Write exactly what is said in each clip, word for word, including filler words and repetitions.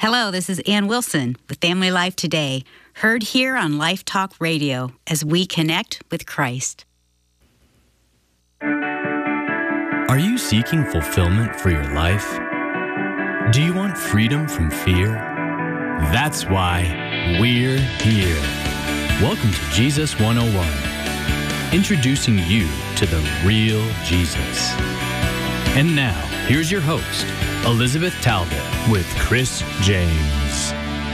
Hello, this is Ann Wilson with Family Life Today, heard here on Life Talk Radio as we connect with Christ. Are you seeking fulfillment for your life? Do you want freedom from fear? That's why we're here. Welcome to Jesus one oh one, introducing you to the real Jesus. And now, here's your host, Elizabeth Talbot with Chris James.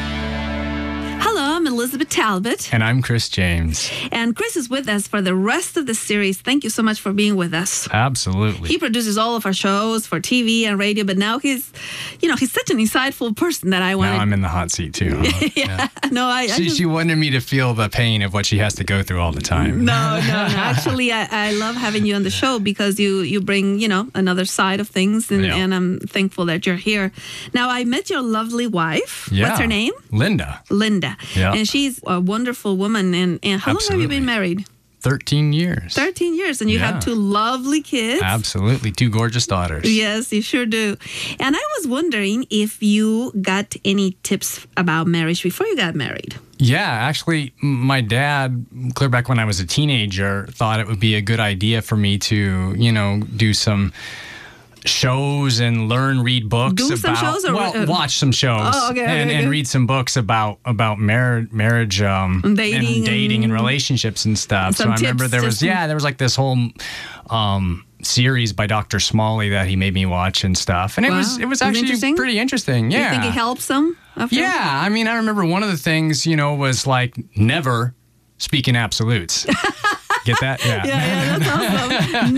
Hello, I'm Elizabeth Talbot. And I'm Chris James. And Chris is with us for the rest of the series. Thank you so much for being with us. Absolutely. He produces all of our shows for T V and radio, but now he's, you know, he's such an insightful person that I wanted. Now I'm in the hot seat too. Huh? yeah. yeah. No, I, she, I just... she wanted me to feel the pain of what she has to go through all the time. No, no, no. Actually, I, I love having you on the show because you, you bring, you know, another side of things, and, yeah. and I'm thankful that you're here. Now, I met your lovely wife. Yeah. What's her name? Linda. Linda. Yeah. And she's a wonderful woman. And, and how Absolutely. long have you been married? thirteen years. thirteen years. And you Yeah. have two lovely kids. Absolutely. Two gorgeous daughters. Yes, you sure do. And I was wondering if you got any tips about marriage before you got married. Yeah, actually, my dad, clear back when I was a teenager, thought it would be a good idea for me to, you know, do some shows and learn, read books Do about, some shows or, well, uh, watch some shows Oh, okay, okay, and, okay. and read some books about about mar- marriage, um, Dating and dating and and relationships and stuff. So some I remember tips, there was just- yeah, there was like this whole um, series by Doctor Smalley that he made me watch and stuff, and it Wow. was it was Was it actually interesting? pretty interesting. Do Yeah, you think it helps them? After? yeah, I mean, I remember one of the things, you know, was like never speak in absolutes. Get that? Yeah. Yeah, yeah, that's awesome.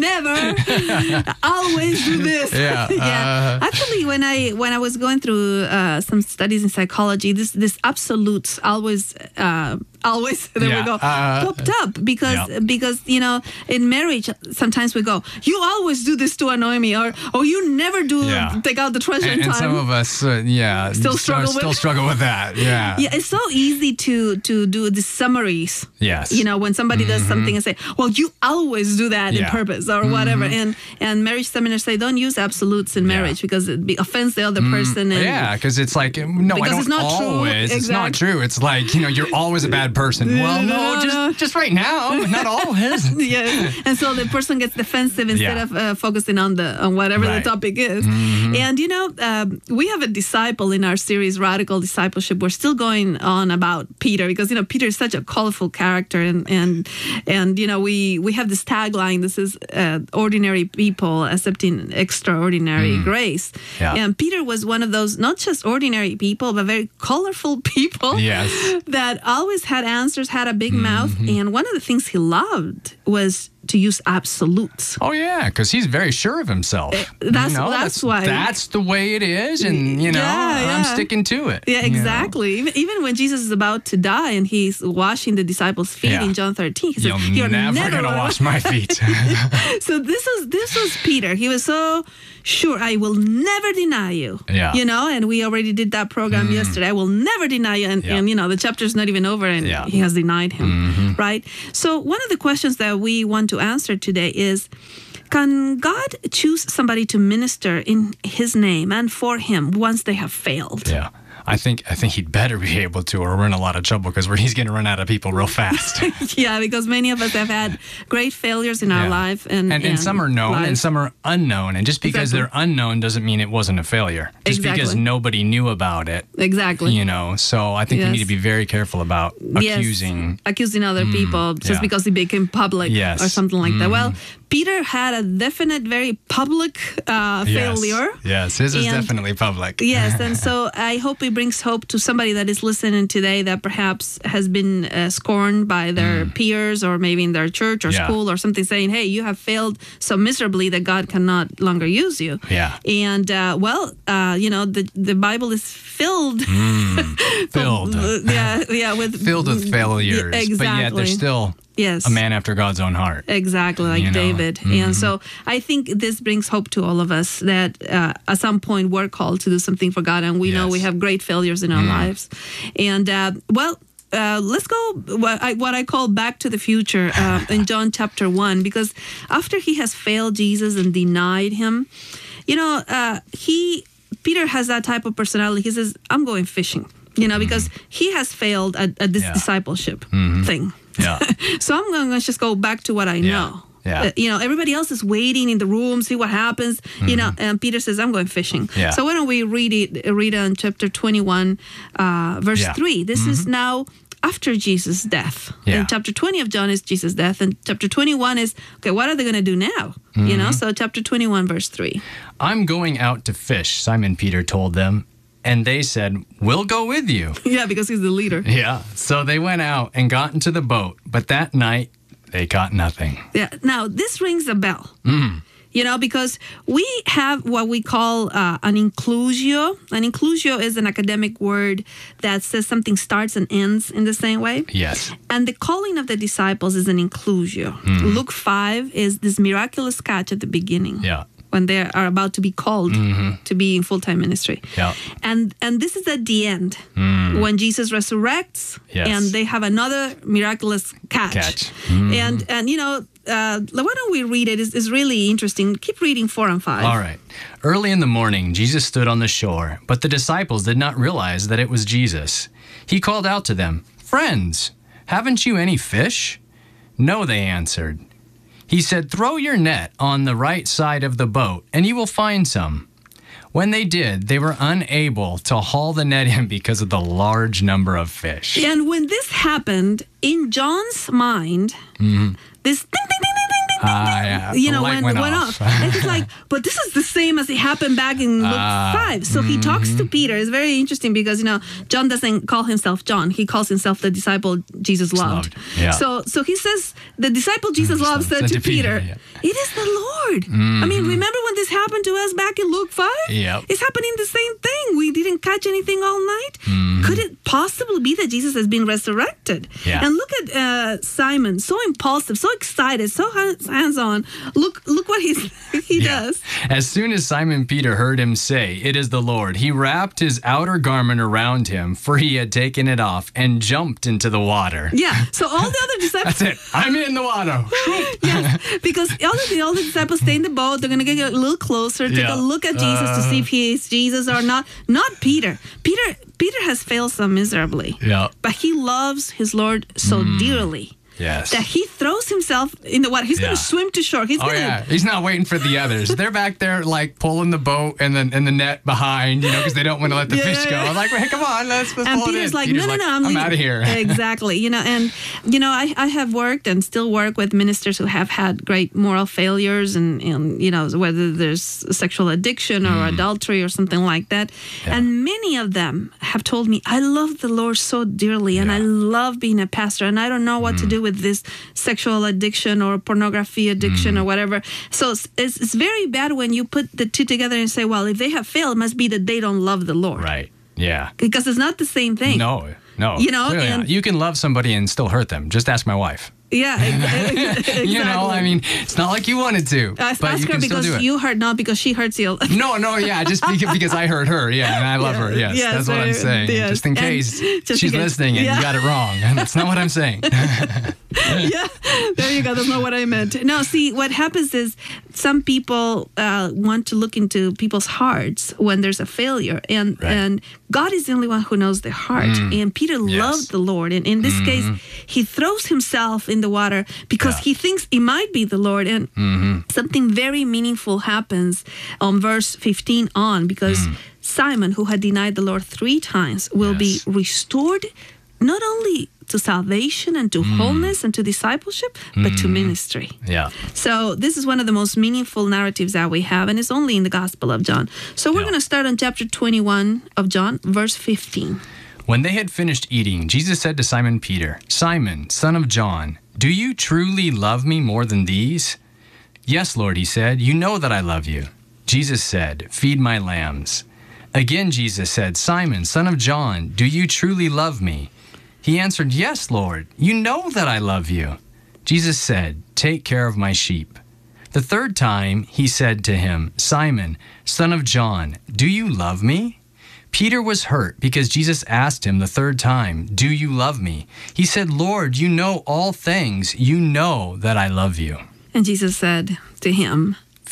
Never, always do this. Yeah, yeah. uh, Actually, when I when I was going through uh, some studies in psychology, this this absolutes always. Uh, Always, there Yeah, we go, uh, popped up because yeah. because you know in marriage sometimes we go, you always do this to annoy me, or or you never do Yeah. take out the treasure And, in and time. some of us, uh, yeah, Still struggle with- still struggle with that. Yeah. Yeah, it's so easy to to do the summaries. Yes. You know, when somebody does something and say, "Well, you always do that in Yeah. purpose," or whatever, and and marriage seminars say, "Don't use absolutes in marriage because it be, offends the other person." And Yeah, because it's like no, Because I don't it's not true. always. It's not Exactly. true. It's like you know, you're always a bad person. Well, no, no, just no. just right now, not always. yeah, and so the person gets defensive instead Yeah. of uh, focusing on the on whatever Right. the topic is. And you know, um, we have a disciple in our series, Radical Discipleship. We're still going on about Peter because you know Peter is such a colorful character, and and and you know we we have this tagline. This is uh, ordinary people accepting extraordinary grace. Yeah. And Peter was one of those not just ordinary people, but very colorful people Yes. that always had answers, had a big mouth. And one of the things he loved was to use absolutes. Oh yeah, because he's very sure of himself. that's- You know, that's why- That's the way it is, and you know, Yeah, I'm yeah. sticking to it. Yeah, you know? exactly. Even, even when Jesus is about to die and he's washing the disciples' feet Yeah. in John thirteen, he says, You're, "You're never, never gonna wash my feet. So this was this was Peter. He was so sure, I will never deny you. Yeah. You know, and we already did that program yesterday. I will never deny you. And, Yeah. and you know, the chapter's not even over and Yeah. he has denied him. Right? So one of the questions that we want to answer today is, can God choose somebody to minister in his name and for him once they have failed? Yeah. I think I think he'd better be able to, or we're in a lot of trouble because he's going to run out of people real fast. Yeah, because many of us have had great failures in our Yeah. life. And, and, and some are known and lives. some are unknown. And just because Exactly. they're unknown doesn't mean it wasn't a failure. Just because Exactly. nobody knew about it, Exactly. you know. So I think we Yes. need to be very careful about Yes. accusing. accusing other people just yeah. because it became public Yes. or something like that. Well, Peter had a definite, very public uh, Yes. failure. Yes, his is And- definitely public. Yes, and so I hope it brings hope to somebody that is listening today that perhaps has been uh, scorned by their peers or maybe in their church or Yeah. school or something, saying, hey, you have failed so miserably that God can no longer use you. Yeah. And, uh, well, uh, you know, the, the Bible is filled. Filled. yeah, yeah, with Filled with failures. Exactly. But yet there's still yes. a man after God's own heart. Exactly, like You know? David. And so I think this brings hope to all of us that uh, at some point we're called to do something for God, and we know Yes. we have great failures in our lives. And, uh, well, uh, let's go what I, what I call back to the future uh, in John chapter one, because after he has failed Jesus and denied him, you know, uh, he Peter has that type of personality. He says, I'm going fishing, you know, because mm-hmm. he has failed at, at this yeah. discipleship mm-hmm. thing. Yeah. So I'm going to just go back to what I yeah. know. Yeah. Uh, you know, everybody else is waiting in the room, see what happens. Mm-hmm. You know, and Peter says, "I'm going fishing." Yeah. So why don't we read it? Read it in chapter twenty-one, uh, verse yeah. three. This mm-hmm. is now after Jesus' death. Yeah. And chapter twenty of John is Jesus' death, and chapter twenty-one is okay. What are they going to do now? Mm-hmm. You know, so chapter twenty-one, verse three. I'm going out to fish, Simon Peter told them. And they said, we'll go with you. Yeah, because he's the leader. Yeah. So they went out and got into the boat. But that night, they caught nothing. Yeah. Now, this rings a bell. Mm. You know, because we have what we call uh, an inclusio. An inclusio is an academic word that says something starts and ends in the same way. Yes. And the calling of the disciples is an inclusio. Mm. Luke five is this miraculous catch at the beginning. Yeah. When they are about to be called mm-hmm. to be in full-time ministry. Yeah. And and this is at the end, mm. when Jesus resurrects, yes. and they have another miraculous catch. catch. Mm. And, and you know, uh, why don't we read it? It's, it's really interesting. Keep reading four and five. All right. Early in the morning, Jesus stood on the shore, but the disciples did not realize that it was Jesus. He called out to them, "Friends, haven't you any fish?" "No," they answered. He said, "Throw your net on the right side of the boat, and you will find some." When they did, they were unable to haul the net in because of the large number of fish. And when this happened, in John's mind, mm-hmm. this ding, ding, ding, ding, ding, ding, uh, yeah. you know, the light went, went, went off. off. And it's like, but this is the same as it happened back in Luke uh, five. So mm-hmm. he talks to Peter. It's very interesting because, you know, John doesn't call himself John. He calls himself the disciple Jesus loved. loved. Yeah. So so he says, the disciple Jesus mm-hmm. loved said to, to Peter, Peter yeah. "It is the Lord." Mm-hmm. I mean, remember when this happened to us back in Luke five? Yep. It's happening the same thing. We didn't catch anything all night. Mm-hmm. Could it possibly be that Jesus has been resurrected? Yeah. And look at uh, Simon, so impulsive, so excited, so hands-on. Look look what he's, he yeah. does. As soon as Simon Peter heard him say, "It is the Lord," he wrapped his outer garment around him, for he had taken it off, and jumped into the water. Yeah, so all the other disciples... That's it. I'm in the water. Yes, because all the, all the disciples stay in the boat. They're going to get a little closer, take yeah. a look at Jesus uh, to see if he is Jesus or not. Not Peter. Peter Peter has failed so miserably. Yeah. But he loves his Lord so mm. dearly. Yes. That he throws himself in the water. He's yeah. going to swim to shore. He's oh, gonna... yeah. He's not waiting for the others. They're back there, like, pulling the boat and the, and the net behind, you know, because they don't want to let the yeah. fish go. I'm like, hey, come on, let's, let's and pull Peter's it in. like, Peter's no, like, no, no, I'm, I'm out of here. Exactly. You know, and, you know, I, I have worked and still work with ministers who have had great moral failures and, and you know, whether there's sexual addiction or mm. adultery or something like that. Yeah. And many of them have told me, I love the Lord so dearly and yeah. I love being a pastor and I don't know what mm. to do with this sexual addiction or pornography addiction mm. or whatever. So it's, it's, it's very bad when you put the two together and say, well, if they have failed, it must be that they don't love the Lord. Right. Yeah. Because it's not the same thing. No, no. You know, and, you can love somebody and still hurt them. Just ask my wife. Yeah, exactly. You know, I mean, it's not like you wanted to, uh, but ask you her can because still do it. You hurt, not because she hurts you. No, no, yeah, just because, because I hurt her, yeah, and I love yeah, her, yes, yes that's what I'm saying. Yes. Just in case just she's in case. listening and yeah. you got it wrong, and that's not what I'm saying. Yeah, there you go. That's not what I meant. No, see, what happens is some people uh, want to look into people's hearts when there's a failure, and right. and God is the only one who knows the heart. Mm. And Peter yes. loved the Lord, and in this mm-hmm. case, he throws himself in the water because yeah. he thinks it might be the Lord, and mm-hmm. something very meaningful happens on verse fifteen on, because mm. Simon, who had denied the Lord three times, will yes. be restored not only to salvation and to mm. wholeness and to discipleship, but mm. to ministry. Yeah. So this is one of the most meaningful narratives that we have, and it's only in the Gospel of John. So we're yeah. going to start on chapter twenty-one of John, verse fifteen. When they had finished eating, Jesus said to Simon Peter, "Simon, son of John, do you truly love me more than these?" "Yes, Lord," he said, "you know that I love you." Jesus said, "Feed my lambs." Again Jesus said, "Simon, son of John, do you truly love me?" He answered, "Yes, Lord, you know that I love you." Jesus said, "Take care of my sheep." The third time he said to him, "Simon, son of John, do you love me?" Peter was hurt because Jesus asked him the third time, "Do you love me?" He said, "Lord, you know all things. You know that I love you." And Jesus said to him,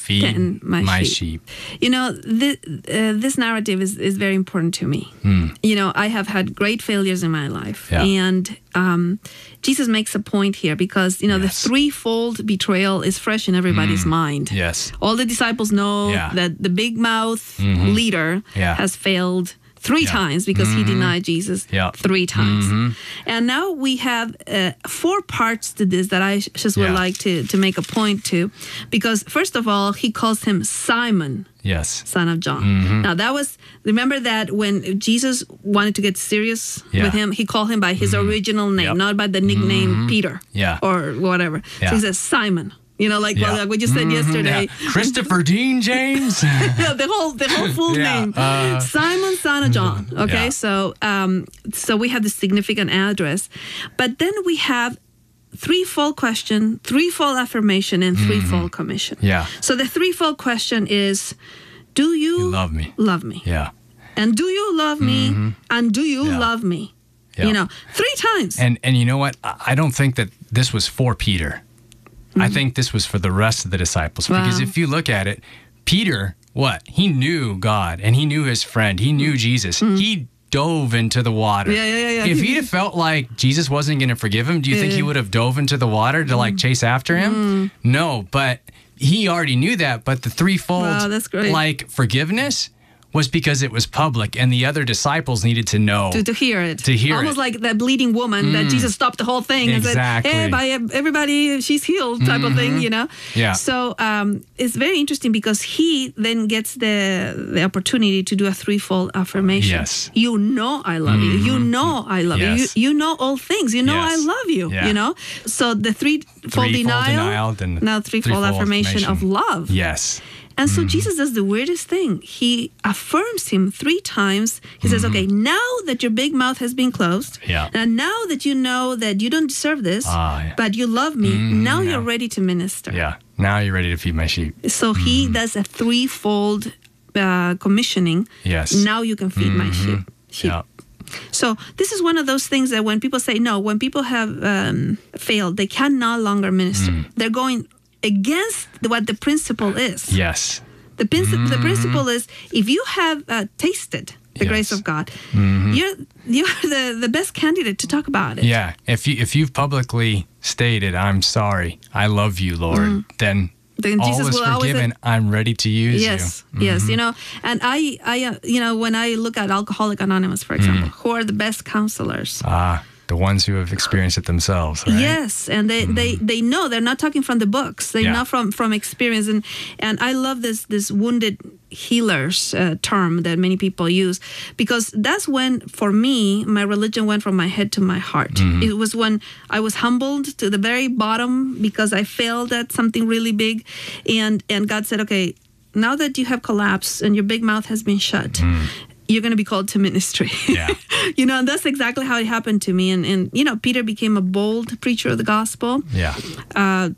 feed Tend my my sheep. sheep. You know, this, uh, this narrative is, is very important to me. Mm. You know, I have had great failures in my life. Yeah. And um, Jesus makes a point here because, you know, Yes. the threefold betrayal is fresh in everybody's mind. Yes. All the disciples know Yeah. that the big mouth leader Yeah. has failed three Yeah. times because he denied Jesus Yeah. three times. And now we have uh, four parts to this that I sh- just would Yeah. like to, to make a point to. Because first of all, he calls him Simon, Yes. son of John. Now that was, remember that when Jesus wanted to get serious Yeah. with him, he called him by his original name, Yep. not by the nickname Peter Yeah. or whatever. Yeah. So he says Simon. You know, like, Yeah. well, like what you said yesterday. Yeah. Christopher Dean James. Yeah, the whole the whole full Yeah, name, uh, Simon, son of John. Okay, Yeah. so um, so we have the significant address, but then we have threefold question, threefold affirmation, and threefold commission. Yeah. So the threefold question is, do you, You love me. Love me, Yeah. and do you love me, and do you Yeah. love me? Yeah. You know, three times. And and you know what? I I don't think that this was for Peter. I think this was for the rest of the disciples. Because Wow. if you look at it, Peter, what? He knew God and he knew his friend. He knew Jesus. He dove into the water. Yeah, yeah, yeah, yeah. If he'd have felt like Jesus wasn't going to forgive him, do you think he would have dove into the water to like chase after him? No, but he already knew that. But the threefold Wow, that's great. like forgiveness was because it was public and the other disciples needed to know. To, to hear it. To hear Almost it. like that bleeding woman that Jesus stopped the whole thing and Exactly. said, hey, by everybody, she's healed type of thing, you know? Yeah. So um, it's very interesting because he then gets the the opportunity to do a threefold affirmation. Yes. You know I love you. You know I love Yes. you. you. You know all things. You know Yes. I love you, Yeah. you know? So the threefold Threefold denial, denial, then now threefold, threefold affirmation, of love. Yes. And so Jesus does the weirdest thing. He affirms him three times. He says, okay, now that your big mouth has been closed, Yeah. and now that you know that you don't deserve this, Ah, yeah. but you love me, now you're ready to minister. Yeah. Now you're ready to feed my sheep. So he does a threefold uh, commissioning. Yes. Now you can feed my sheep. sheep. Yeah. So this is one of those things that when people say no, when people have um, failed, they can no longer minister. They're going against what the principle is. Yes. The, princi- the principle is if you have uh, tasted the Yes. grace of God, you're you're the, the best candidate to talk about it. Yeah. If you if you've publicly stated, I'm sorry, I love you, Lord, then, Then all Jesus is will always forgiven. I'm ready to use Yes, you. yes, you know, and I, I, uh, you know, when I look at Alcoholics Anonymous, for example, who are the best counselors? Ah, the ones who have experienced it themselves, right? Yes, and they, they, they know they're not talking from the books. They Yeah. know from, from experience, and and I love this this wounded healers uh, term that many people use because that's when, for me, my religion went from my head to my heart. It was when I was humbled to the very bottom because I failed at something really big, and and God said, okay, now that you have collapsed and your big mouth has been shut. You're going to be called to ministry. Yeah. You know, and that's exactly how it happened to me. And, and, you know, Peter became a bold preacher of the gospel. Yeah. Uh,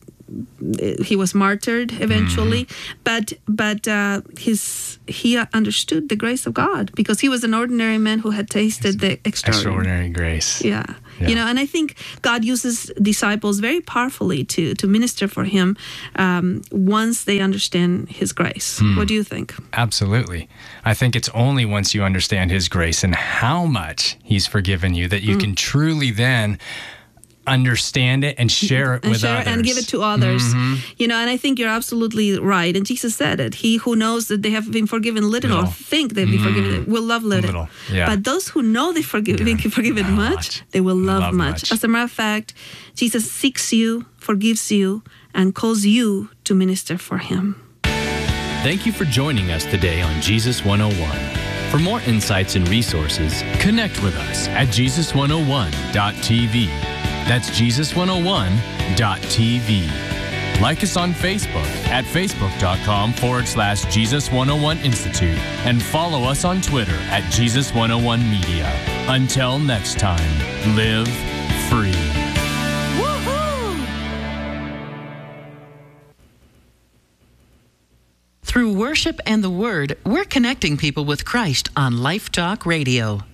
he was martyred eventually, but but uh, his he understood the grace of God because he was an ordinary man who had tasted the extraordinary. Extraordinary grace. Yeah. Yeah. You know, and I think God uses disciples very powerfully to to minister for him um, once they understand his grace. What do you think? Absolutely. I think it's only once you understand his grace and how much he's forgiven you that you can truly then understand it and share it and with share others. and give it to others. You know, and I think you're absolutely right. And Jesus said it. He who knows that they have been forgiven little, or Little. think they've been forgiven will love little. Little, yeah. But those who know they forgive, been forgiven much, much. they will love, Love much. much. As a matter of fact, Jesus seeks you, forgives you, and calls you to minister for him. Thank you for joining us today on Jesus one oh one. For more insights and resources, connect with us at jesus one oh one dot t v. That's jesus one oh one dot t v. Like us on Facebook at facebook.com forward slash Jesus101 Institute and follow us on Twitter at Jesus one oh one Media. Until next time, live free. Through worship and the Word, we're connecting people with Christ on Life Talk Radio.